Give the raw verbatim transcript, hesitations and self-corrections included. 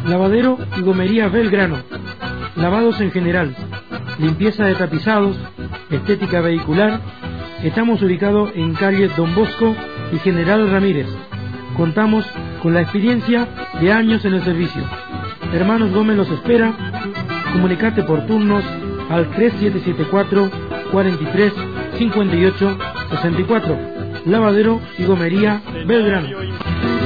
Lavadero y gomería Belgrano. Lavados en general, limpieza de tapizados, estética vehicular. Estamos ubicados en calle Don Bosco y General Ramírez. Contamos con la experiencia de años en el servicio. Hermanos Gómez los espera. Comunicate por turnos al tres siete siete cuatro, cuatro tres, cinco ocho, seis cuatro. Lavadero y gomería Belgrano.